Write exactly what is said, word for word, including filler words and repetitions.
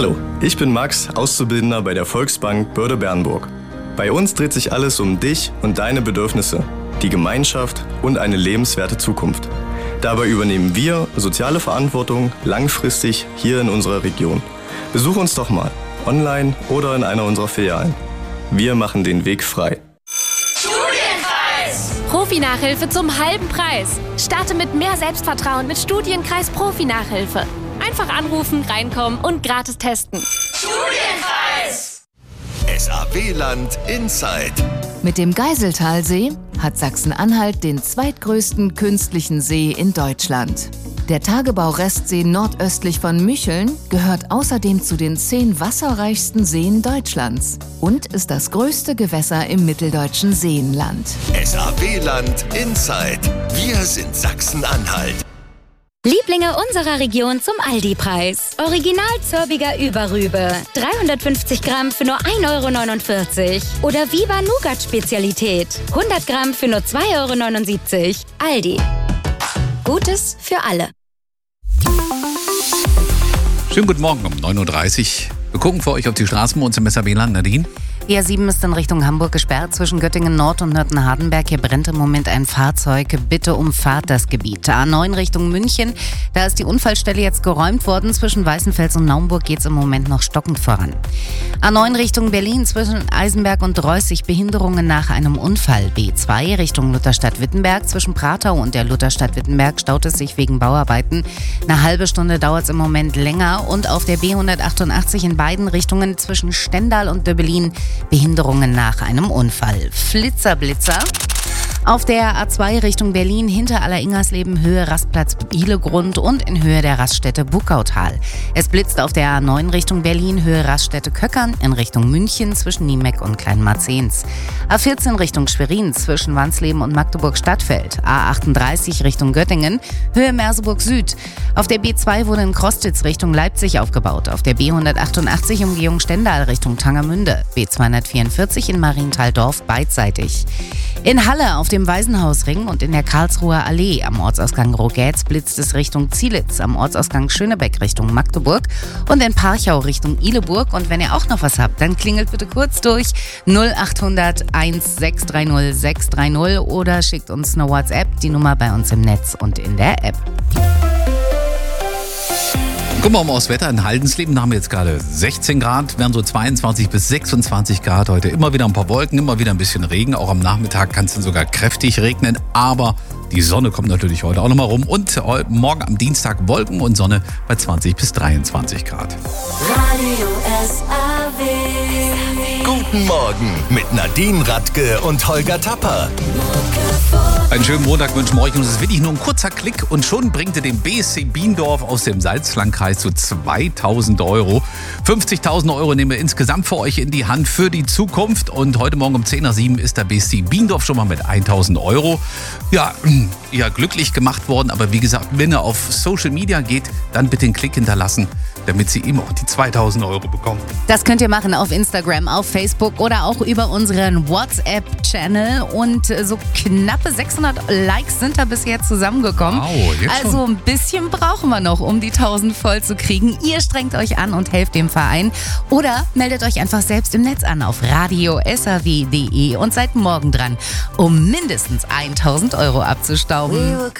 Hallo, ich bin Max, Auszubildender bei der Volksbank Börde-Bernburg. Bei uns dreht sich alles um dich und deine Bedürfnisse, die Gemeinschaft und eine lebenswerte Zukunft. Dabei übernehmen wir soziale Verantwortung langfristig hier in unserer Region. Besuch uns doch mal, online oder in einer unserer Filialen. Wir machen den Weg frei. Studienkreis! Profi-Nachhilfe zum halben Preis. Starte mit mehr Selbstvertrauen mit Studienkreis Profi-Nachhilfe. Einfach anrufen, reinkommen und gratis testen. Studienkreis! S A W-Land Inside. Mit dem Geiseltalsee hat Sachsen-Anhalt den zweitgrößten künstlichen See in Deutschland. Der Tagebau-Restsee nordöstlich von Mücheln gehört außerdem zu den zehn wasserreichsten Seen Deutschlands und ist das größte Gewässer im mitteldeutschen Seenland. S A W-Land Inside. Wir sind Sachsen-Anhalt. Lieblinge unserer Region zum Aldi-Preis. Original Zörbiger Überrübe. dreihundertfünfzig Gramm für nur ein Euro neunundvierzig. Oder Viva Nougat-Spezialität. hundert Gramm für nur zwei Euro neunundsiebzig. Aldi. Gutes für alle. Schönen guten Morgen um neun Uhr dreißig. Wir gucken für euch auf die Straßen bei uns im S A W-Land. Nadine? Die A sieben ist in Richtung Hamburg gesperrt zwischen Göttingen Nord und Nürten-Hardenberg. Hier brennt im Moment ein Fahrzeug. Bitte umfahrt das Gebiet. A neun Richtung München. Da ist die Unfallstelle jetzt geräumt worden. Zwischen Weißenfels und Naumburg geht es im Moment noch stockend voran. A neun Richtung Berlin zwischen Eisenberg und Reußig. Behinderungen nach einem Unfall. B zwei Richtung Lutherstadt-Wittenberg. Zwischen Pratau und der Lutherstadt-Wittenberg staut es sich wegen Bauarbeiten. Eine halbe Stunde dauert es im Moment länger. Und auf der B hundertachtundachtzig in beiden Richtungen zwischen Stendal und Döbelin Behinderungen nach einem Unfall. Flitzer, Blitzer. Auf der A zwei Richtung Berlin hinter Aller-Ingersleben Höhe Rastplatz Bielegrund und in Höhe der Raststätte Buckautal. Es blitzt auf der A neun Richtung Berlin Höhe Raststätte Köckern in Richtung München zwischen Niemeck und Kleinmarzens. A vierzehn Richtung Schwerin zwischen Wansleben und Magdeburg-Stadtfeld. A achtunddreißig Richtung Göttingen Höhe Merseburg Süd. Auf der B zwei wurde in Krostitz Richtung Leipzig aufgebaut. Auf der B hundertachtundachtzig Umgehung Stendal Richtung Tangermünde. B zweihundertvierundvierzig in Marienthal-Dorf beidseitig. In Halle auf dem Waisenhausring und in der Karlsruher Allee am Ortsausgang Rogetz blitzt es Richtung Zielitz, am Ortsausgang Schönebeck Richtung Magdeburg und in Parchau Richtung Ihleburg. Und wenn ihr auch noch was habt, dann klingelt bitte kurz durch null achthundert eins sechs drei null sechs drei null oder schickt uns eine WhatsApp, die Nummer bei uns im Netz und in der App. Gucken wir mal aufs Wetter. In Haldensleben haben wir jetzt gerade sechzehn Grad, werden so zweiundzwanzig bis sechsundzwanzig Grad heute. Immer wieder ein paar Wolken, immer wieder ein bisschen Regen. Auch am Nachmittag kann es dann sogar kräftig regnen. Aber die Sonne kommt natürlich heute auch nochmal rum. Und morgen am Dienstag Wolken und Sonne bei zwanzig bis dreiundzwanzig Grad. Radio S A W. Guten Morgen mit Nadine Radke und Holger Tapper. Einen schönen Montag wünschen wir euch. Und es ist wirklich nur ein kurzer Klick und schon bringt ihr den B S C Biendorf aus dem Salzlandkreis zu zweitausend Euro. fünfzigtausend Euro nehmen wir insgesamt für euch in die Hand für die Zukunft. Und heute Morgen um zehn nach sieben ist der B S C Biendorf schon mal mit tausend Euro. Ja, ja, glücklich gemacht worden. Aber wie gesagt, wenn ihr auf Social Media geht, dann bitte einen Klick hinterlassen, damit sie eben auch die zweitausend Euro bekommen. Das könnt ihr machen auf Instagram, auf Facebook oder auch über unseren WhatsApp-Channel. Und so knappe sechshundert Likes sind da bis jetzt zusammengekommen. Wow, jetzt schon. Also ein bisschen brauchen wir noch, um die tausend voll zu kriegen. Ihr strengt euch an und helft dem Verein. Oder meldet euch einfach selbst im Netz an auf radio s a w punkt d e und seid morgen dran, um mindestens tausend Euro abzustauben.